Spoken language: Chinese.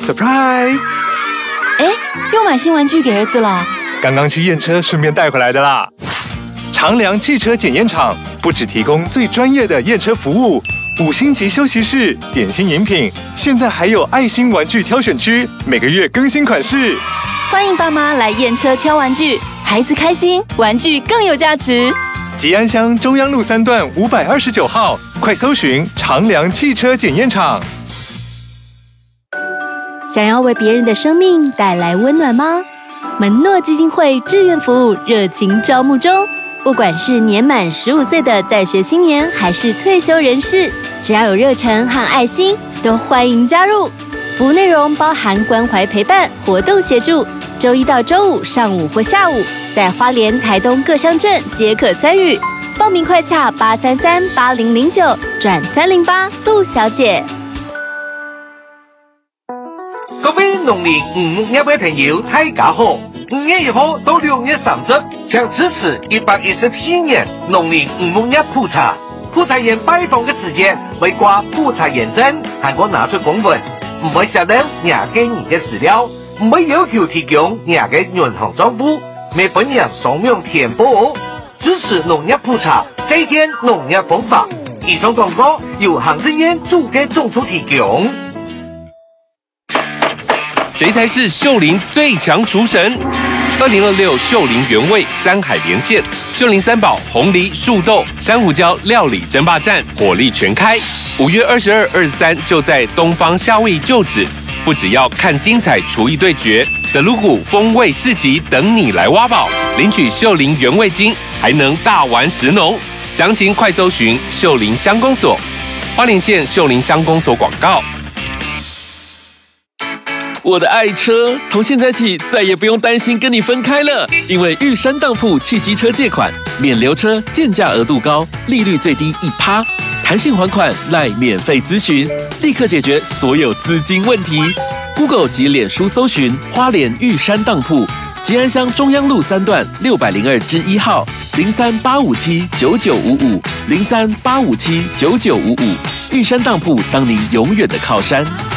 Surprise！ 哎，又买新玩具给儿子了？ 刚刚去验车，顺便带回来的啦。长良汽车检验厂不只提供最专业的验车服务，5星级休息室、点心饮品，现在还有爱心玩具挑选区，每个月更新款式。 欢迎爸妈来验车挑玩具，孩子开心，玩具更有价值。 吉安乡中央路3段529号，快搜寻长良汽车检验厂。 想要为别人的生命带来温暖吗？门诺基金会志愿服务热情招募中，不管是年满15岁的在学青年，还是退休人士，只要有热忱和爱心，都欢迎加入。服务内容包含关怀陪伴、活动协助，周一到周五上午或下午，在花莲、台东各乡镇皆可参与。报名快洽833-8009转308陆小姐。 各位农历5月的朋友，大家好！5月1號到6月30，將支持114年農曆5月普查。普查員拜訪的時間會掛普查驗證，韓國拿出公文，唔會xác認廿幾年嘅資料，唔會要求提供廿嘅銀行賬戶，未本人掃描填報。支持農業普查，這件農業方法。以上廣告由行政院主計總處提供。 谁才是秀林最强厨神？2026秀林原味山海连线，秀林3宝红梨、树豆、珊瑚礁料理争霸战火力全开。5月22、23就在东方夏威夷旧址，不只要看精彩厨艺对决，德鲁古风味市集等你来挖宝，领取秀林原味金，还能大玩食农。详情快搜寻秀林乡公所，花莲县秀林乡公所广告。 我的爱车，从现在起再也不用担心跟你分开了，因为玉山当铺汽机车借款免留车，建价额度高，利率最低1%，弹性还款赖免费咨询，立刻解决所有资金问题。Google 及脸书搜寻花莲玉山当铺，吉安乡中央路3段602-1号03-857-9955 03-857-9955，玉山当铺当您永远的靠山。